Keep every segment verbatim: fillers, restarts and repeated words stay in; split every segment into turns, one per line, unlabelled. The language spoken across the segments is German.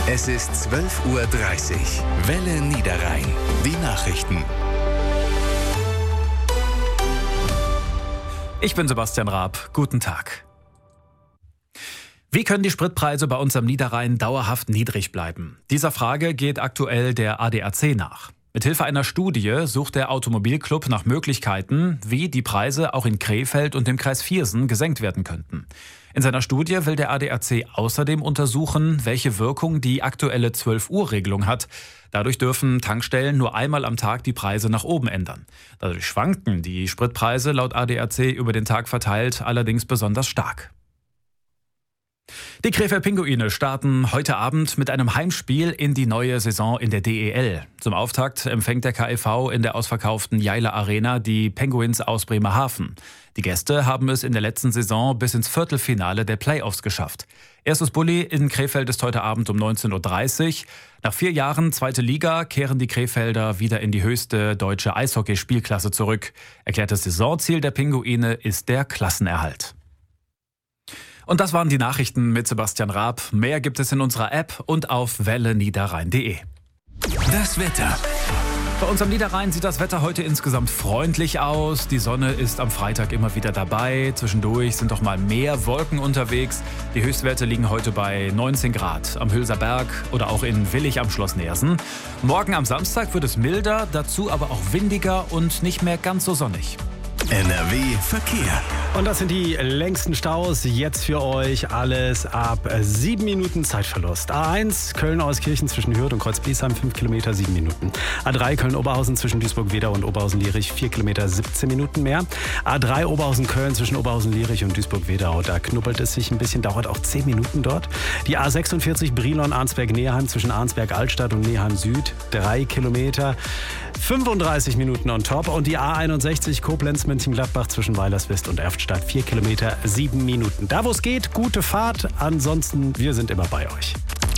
Es ist zwölf Uhr dreißig. Welle Niederrhein. Die Nachrichten.
Ich bin Sebastian Raab. Guten Tag. Wie können die Spritpreise bei uns am Niederrhein dauerhaft niedrig bleiben? Dieser Frage geht aktuell der A D A C nach. Mithilfe einer Studie sucht der Automobilclub nach Möglichkeiten, wie die Preise auch in Krefeld und dem Kreis Viersen gesenkt werden könnten. In seiner Studie will der A D A C außerdem untersuchen, welche Wirkung die aktuelle zwölf-Uhr-Regelung hat. Dadurch dürfen Tankstellen nur einmal am Tag die Preise nach oben ändern. Dadurch schwanken die Spritpreise laut A D A C über den Tag verteilt allerdings besonders stark. Die Krefeld Pinguine starten heute Abend mit einem Heimspiel in die neue Saison in der D E L. Zum Auftakt empfängt der K I V in der ausverkauften Jeiler Arena die Penguins aus Bremerhaven. Die Gäste haben es in der letzten Saison bis ins Viertelfinale der Playoffs geschafft. Erstes Bulli in Krefeld ist heute Abend um neunzehn Uhr dreißig. Nach vier Jahren zweite Liga kehren die Krefelder wieder in die höchste deutsche Eishockeyspielklasse zurück. Erklärtes Saisonziel der Pinguine ist der Klassenerhalt. Und das waren die Nachrichten mit Sebastian Raab. Mehr gibt es in unserer App und auf welle niederrhein punkt de.
Das Wetter.
Bei uns am Niederrhein sieht das Wetter heute insgesamt freundlich aus. Die Sonne ist am Freitag immer wieder dabei. Zwischendurch sind doch mal mehr Wolken unterwegs. Die Höchstwerte liegen heute bei neunzehn Grad am Hülser Berg oder auch in Willich am Schloss Neersen. Morgen am Samstag wird es milder, dazu aber auch windiger und nicht mehr ganz so sonnig.
N R W Verkehr.
Und das sind die längsten Staus jetzt für euch. Alles ab sieben Minuten Zeitverlust. A eins Köln-Euskirchen zwischen Hürth und Kreuz-Biesheim fünf Kilometer, sieben Minuten. A drei Köln-Oberhausen zwischen Duisburg-Wedau und Oberhausen-Lierich vier Kilometer, siebzehn Minuten mehr. A drei Oberhausen-Köln zwischen Oberhausen-Lierich und Duisburg-Wedau. Da knubbelt es sich ein bisschen, dauert auch zehn Minuten dort. Die A sechsundvierzig Brilon-Arnsberg-Neheim zwischen Arnsberg-Altstadt und Neheim-Süd drei Kilometer, fünfunddreißig Minuten on top. Und die A einundsechzig Koblenz-Mönchengladbach zwischen Weilerswist und Erftstadt vier Kilometer, sieben Minuten. Da wo es geht, gute Fahrt. Ansonsten, wir sind immer bei euch.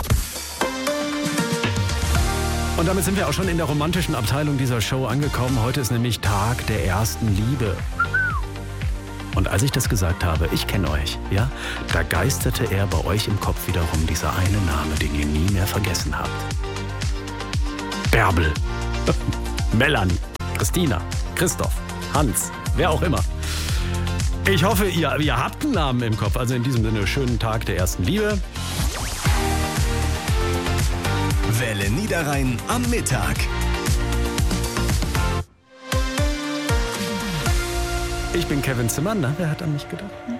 Und damit sind wir auch schon in der romantischen Abteilung dieser Show angekommen. Heute ist nämlich Tag der ersten Liebe. Und als ich das gesagt habe, ich kenne euch, ja, da geisterte er bei euch im Kopf wiederum dieser eine Name, den ihr nie mehr vergessen habt. Bärbel, Melanie, Christina, Christoph, Hans, wer auch immer. Ich hoffe, ihr, ihr habt einen Namen im Kopf. Also in diesem Sinne, schönen Tag der ersten Liebe.
Welle Niederrhein am Mittag.
Ich bin Kevin Zimmermann. Na, wer hat an mich gedacht?